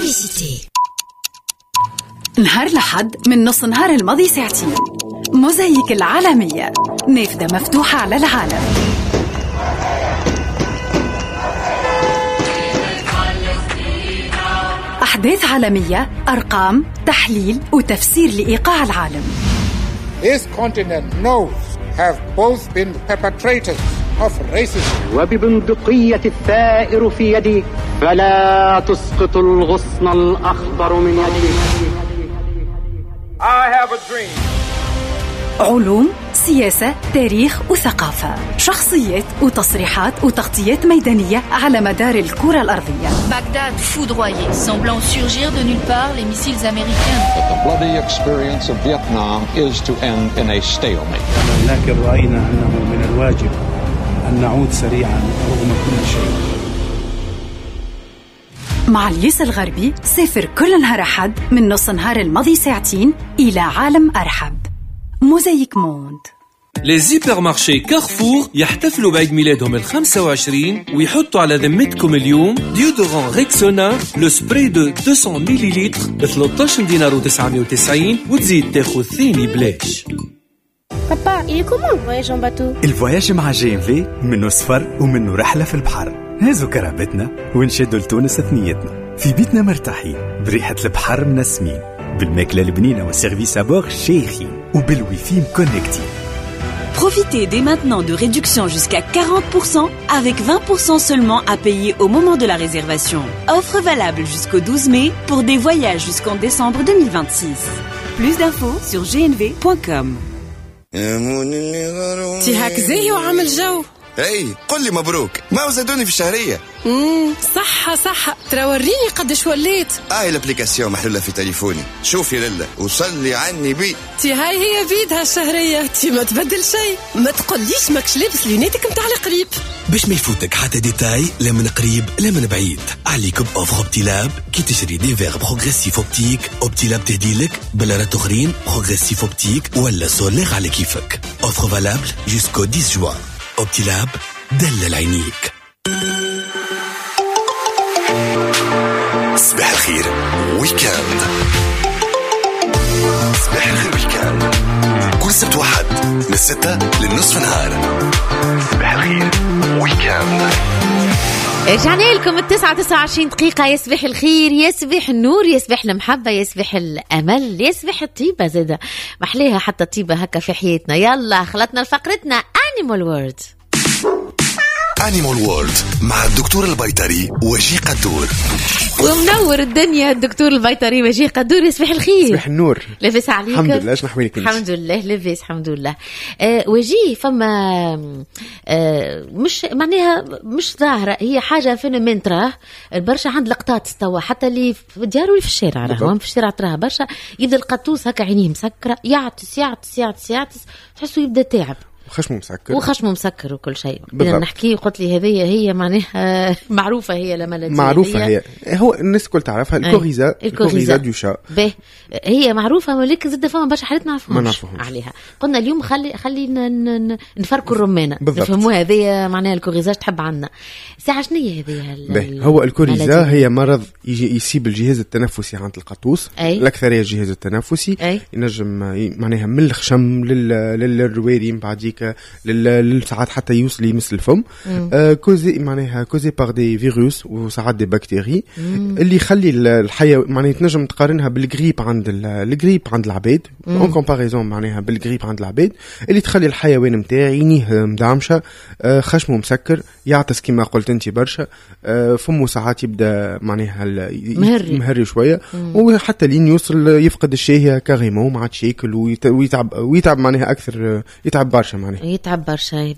Publicité. نهار لحد من نص نهار الماضي ساعتين موزايك العالمية، نافذة مفتوحة على العالم. أحداث عالمية، أرقام، تحليل وتفسير لإيقاع العالم. This continent knows have both been perpetrators of racism. وببندقية الثائر في يدي فلا تسقط الغصن الأخضر من يدي. I have a dream. علوم، سياسة، تاريخ وثقافة، شخصيات وتصريحات وتغطيات ميدانية على مدار الكرة الأرضية. Bagdad foudroyé, semblant surgir de nulle part les missiles américains. But the bloody experience of Vietnam is to end in a stalemate. لكن رأينا أنه من الواجب أن نعود سريعا رغم كل شيء. مع اليس الغربي سافر كل نهار أحد من نص نهار الماضي ساعتين إلى عالم أرحب. موزايك موند. Les hypermarchés Carrefour يحتفلوا بعيد ميلادهم ال25 ويحطوا على ذمتكم اليوم ديودوران ريكسونا لو سبراي دو 200 مليلتر ب 13 دينار و990 وتزيد تاخذ ثاني بلاش. Papa, il est comment le voyage en bateau? الفواياج مع GNV منه سفر ومنه رحلة في البحر. هزوا كرابتنا ونشدوا لتونس ثنيتنا في بيتنا مرتاحين بريحة البحر منسمين بالماكلة البنينة والسيرفيس أبور شيخين وبالويفي مكونكتين. Profitez dès maintenant de réductions jusqu'à 40% avec 20% seulement à payer au moment de la réservation. Offre valable jusqu'au 12 mai pour des voyages jusqu'en décembre 2026. Plus d'infos sur gnv.com. تي هاك زاهي وعمل جو. اي قل لي مبروك، ما زادوني في الشهرية. صح ترى وريني قدش وليت. الابليكاسيون محلولة في تليفوني. شوفي لله وصلي عني بي. تي هاي هي بيدها الشهرية، تي ما تبدل شيء. ما تقوليش ماكش لابس لونيتك متاع القريب باش ما يفوتك حتى ديتاي، لا من قريب لا من بعيد. عليكم اوفر اوبتيلاب كي تشري دي فيغ بروغريسيف اوبتيك. اوبتيلاب تهديلك بلارات اخرين بروغريسيف اوبتيك ولا سولير على كيفك. اوفر فالابل جوسكو 10 جوان. اوبتيلاب دلل عينيك. صباح الخير ويكاند. صباح الخير ويكاند كل سبت واحد من 6 للنصف نهار. صباح الخير ويكاند. رجعنا لكم 29 دقيقة. يصبح الخير، يصبح النور، يصبح المحبة، يصبح الأمل، يصبح الطيبة زادة محليها حتى الطيبة هكا في حياتنا. يلا خلطنا لفقرتنا Animal World. Animal World مع الدكتور البيطري وجيه قدور. ومنور الدنيا الدكتور البيطري وجيه قدور. يصبح الخير. يصبح النور. لاباس عليك؟ الحمد لله. شنو حواليك انت؟ الحمد لله لاباس الحمد لله. وجيه فما مش معناها مش ظاهرة، هي حاجة فينومين تراه برشا عند لقطات استوى حتى اللي في ديار واللي في الشارع. راهم في الشارع تراها برشا يبدا القطوس هكا عينيه مسكرة يعطس يعطس يعطس يعطس تحسوا يبدا تعب وخشمه مسكر وكل شيء. إذا نحكي قلت لي هذه هي معناها معروفة، هي لما لا معروفة هي هو الناس كل تعرفها الكوريزا دو شا. هي معروفة ولكن زد فما برشا حالات ما نعرفوهمش عليها. قلنا اليوم خلي نفرقوا الرمانة نفهموها هذه معناها الكوريزا تحب عنا ساعة. شنو هي هذه؟ هو الكوريزا هي مرض يصيب الجهاز التنفسي عند القطوس. الأكثرية الجهاز التنفسي ينجم معناها من الخشم للرواريم بعديك للساعات حتى يوصل يمس الفم. كوزي معناها كوزي باغ دي فيروس وساعات دي بكتيري اللي يخلي الحياة معناها تنجم تقارنها بالغريب عند الغريب عند العباد اون كومباريزون معناها بالغريب عند العباد اللي تخلي الحيوان نتاعي عينيه مدعمشه، خشمه مسكر، يعطس كما قلت انت برشا، فمه ساعات يبدا معناها مهري شويه، وحتى لين يوصل يفقد الشهيه كاريمون ما عادش ياكل ويتعب معناها اكثر، يتعب برشا معناها يتعب برشا.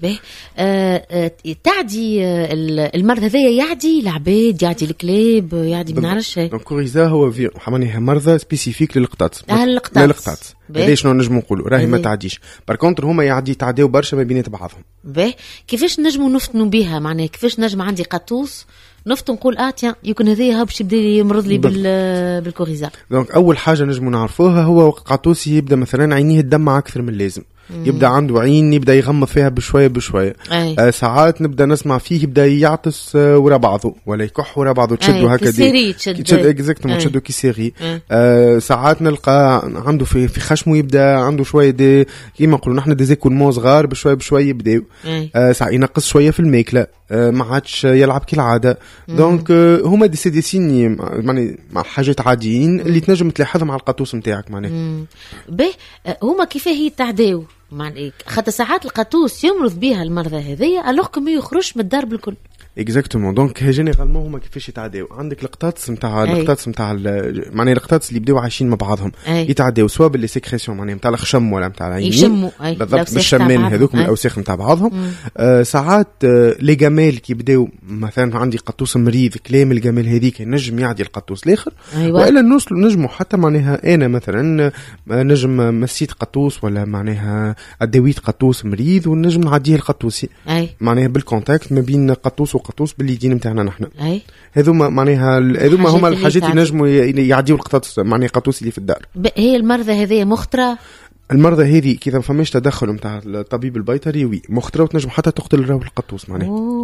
تعدي المرض هذايا يعدي العباد يعدي الكلاب يعدي ما نعرفش. الكوريزا هو معناها مرضى سبيسيفيك للقطاط. للقطاط ليش نجمو نقولوا راهي ما تعديش باركونتر هما تعداو برشا ما بينات بعضهم. كيفاش نجمو نفتنوا بها معناها؟ كيفاش نجم عندي قطوس نفط نقول تيا يكون هذايا باش يبدا يمرض لي بالكوريزا؟ دونك اول حاجه نجمو نعرفوها هو قطوس يبدا مثلا عينيه الدمع اكثر من اللازم. يبدا عنده عين يبدا يغمض فيها بشويه ساعات نبدا نسمع فيه يبدا يعطس ورا بعضه ولا يكح ورا بعضه تشدوا هكا تشد اكزاكتومون تشدوا كيسيري. ساعات نلقى عنده في خشمه يبدا عنده شويه كيما نقولوا نحن دي زيكولمون صغار بشويه يبداو ساعات ينقص شويه في الماكله ما عادش يلعب كالعاده. دونك هما دي سيني يعني مع حاجات عاديين اللي تنجم تلاحظهم على القطوس نتاعك معناها. باهي هما كيفاه يتعداو معناها خاطر ساعات القطوس يمرض بها المرضى هذيا الوغ ما يخرجش من الدار بالكل. اكزاكتومون دونك جينيرالمون هما كيفاش يتعداو عندك القطاطس نتاع معناها القطاطس اللي بداو عايشين مع بعضهم يتعداو سواء باللي سيكريسيون معناها نتاع الخشم ولا نتاع العينين يشموا بالضبط بالشمان هذوك من الاوساخ نتاع بعضهم. ساعات لي جمال كي بداو مثلا عندي قطوس مريض كلام الجمال هذيك ينجم يعدي القطوس الاخر والا نجموا حتى معناها انا مثلا نجم مسيت قطوس ولا معناها ادويت قطوس مريض ونجم نعديه القطوسي معناها بالكونتاكت ما بين قطوس وقطوس باليدين نتاعنا نحن. هذوما معناها هذوما هما الحاجات اللي نجموا يعديوا القطوس معناها قطوس اللي في الدار. هي المرضى هذه مخطره المرضى هذه كذا ما فماش تدخل نتاع الطبيب البيطري مخطره وتنجم حتى تقتل راهو القطوس معناها.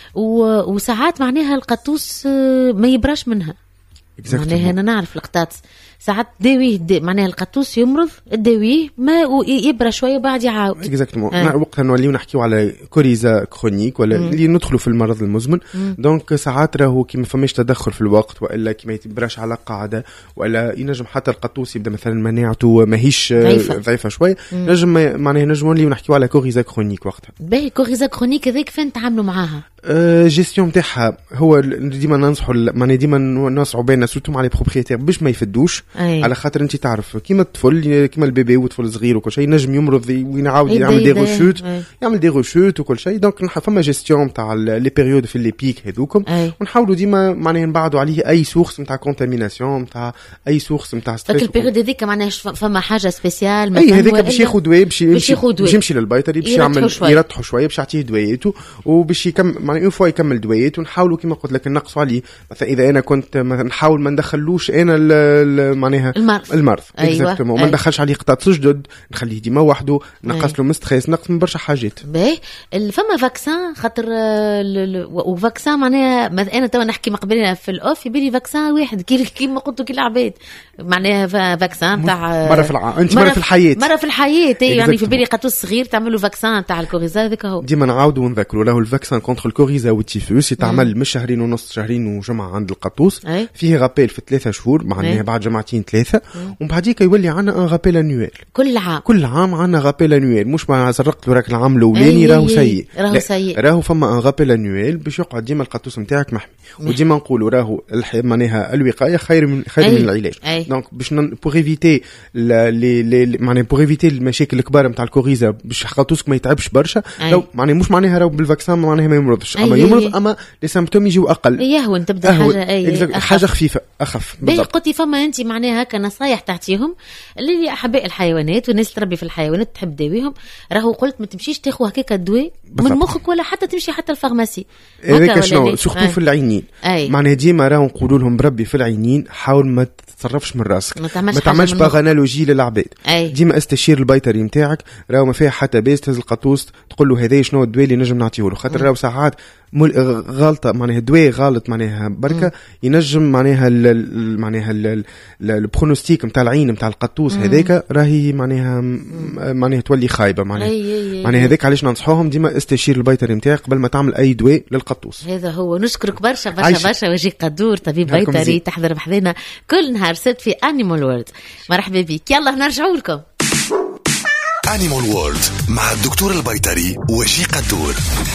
وساعات معناها القطوس ما يبراش منها معناها انا نعرف القطاطس ساعات داويه معناها القطوس يمرض الداويه ما يبرى شويه بعد يعاود اكزاكتومون. وقتها نوليو نحكيو على كوريزا كرونيك ولا اللي ندخلوا في المرض المزمن. دونك ساعات راهو كي ما فماش تدخل في الوقت والا كي ما يتبراش على قاعده ولا ينجم حتى القطوس يبدا مثلا مناعته ماهيش ضعيفه شويه نجم معناها نجم نوليو نحكيو على كوريزا كرونيك وقتها. باهي كوريزا كرونيك هذيك فين تعاملوا معاها؟ جيستيون نتاعها هو ديما ننصحوا معناها ديما ننصحوا بينا سورتو مع لي بروبريتير باش ما يفدوش على خاطر انت تعرف كيما الطفل كيما البيبي وطفل صغير وكل شيء نجم يمرض ويعاود يعمل دي روشوت يعمل دي روشوت وكل شيء. دونك فما جيستيون تاع لي بيريود في لي بيك هذوكم ونحاولوا ديما معناها نبعدوا عليه اي سورس نتاع كونتاميناسيون نتاع اي سورس نتاع ستريس. البيريود هذيك معناها فما حاجه سبيسيال مثلا هذيك باش ياخذ دواء باش يمشي للبيطري باش يعمل يرتحوا شويه باش يعطيه دواياته وباش يكمل معناها اون فوا يكمل دوايته ونحاولوا كيما قلت لك نقصوا عليه مثلا اذا انا كنت نحاول ما ندخلوش انا معناها المرض اكزاكتومون ما ندخلش عليه قطاطس جدد نخليه ديما وحده نقص له مستريس نقص من برشا حاجات. باهي فما فاكسان خاطر وفاكسان معناها انا تو نحكي مقبلنا في الاوف يبيلي فاكسان واحد كيما قلتوا كي العباد معناها فاكسان تاع مره في الحياه يعني في بالي قطوس صغير تعملوا فاكسان تاع الكوريزا هذاك هو ديما نعاودوا ونذكروا له الفاكسان كونتر الكوريزا والتيفوس يتعمل مش شهرين ونص شهرين وجمعه عند القطوس فيه غابيل في 3 شهور معناها بعد جمعتين 3 ومن بعديك يولي عندنا ان غابيل انويل كل عام عندنا غابيل انويل مش ما زرقت له راك العام الاولاني راهو سيء راهو فما ان غابيل انويل باش يقعد ديما القطوس نتاعك محمي وديما نقولوا راهو معناها الوقايه خير من العلاج. دونك باش بور ايفيتي معناها بور ايفيتي المشاكل الكبار نتاع الكوريزا باش قطوسك ما يتعبش برشا لو معناها مش معناها راهو بالفاكسان معناها ما يمرضش اما يمرض اما لي سيمبتوم يجيو اقل يهون تبدا حاجه خفيفه اخف بالضبط. قلتي فما انت معناها هكا نصايح تعطيهم اللي احباء الحيوانات والناس تربي في الحيوانات تحب داويهم راهو قلت ما تمشيش تاخذ هكاك الدواء من مخك ولا حتى تمشي حتى الفارماسي هذاك شنو سورتو في العينين معناها ديما راهو نقولوا لهم بربي في العينين حاول ما تتصرفش من راسك ما تعملش باغانالوجي للعباد ديما استشير البيطري نتاعك راهو ما فيها حتى باس تهز القطوس تقول له هذا شنو الدواء اللي نجم نعطيه له خاطر راهو ساعات غلطه معناها الدواء غلط معناها بركه ينجم معناها البرونوستيك نتاع العين نتاع القطوس هذاك راهي معناها تولي خايبه معناها هذاك علاش ننصحوهم ديما استشير البيطري نتاعك قبل ما تعمل اي دواء للقطوس. هذا هو نشكرك برشا وجيه قدور طبيب بيطري تحضر بحذنا كل نهار سبت في انيمال وورلد. مرحبا بك يلا نرجعوا لكم انيمال وورلد مع الدكتور البيطري وجيه قدور.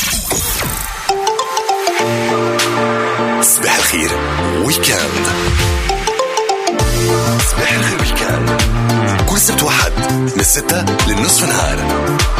صباح الخير ويكاند صباح الخير ويكاند كل سبت واحد من 6 للنصف نهار